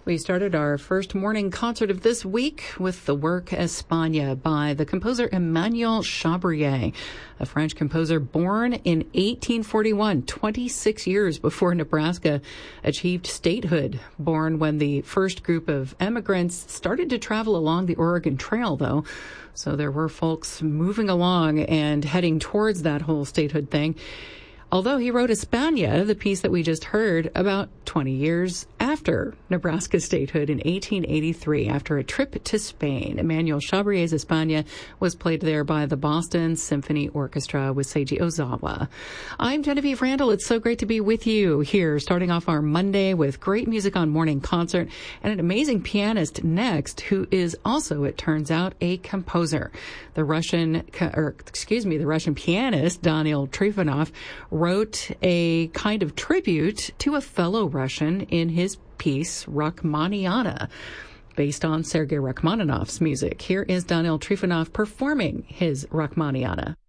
We started our first morning concert of this week with the work España by the composer Emmanuel Chabrier, a French composer born in 1841, 26 years before Nebraska achieved statehood. Born when the first group of immigrants started to travel along the Oregon Trail, though. So there were folks moving along and heading towards that whole statehood thing. Although he wrote España, the piece that we just heard, about 20 years after Nebraska statehood in 1883, after a trip to Spain. Emmanuel Chabrier's España was played there by the Boston Symphony Orchestra with Seiji Ozawa. I'm Genevieve Randall. It's so great to be with you here, starting off our Monday with great music on Morning Concert and an amazing pianist next, who is also, it turns out, a composer. The Russian pianist, Daniil Trifonov, wrote a kind of tribute to a fellow Russian in his piece Rachmaninoff, based on Sergei Rachmaninoff's music. Here is Daniil Trifonov performing his Rachmaninoff.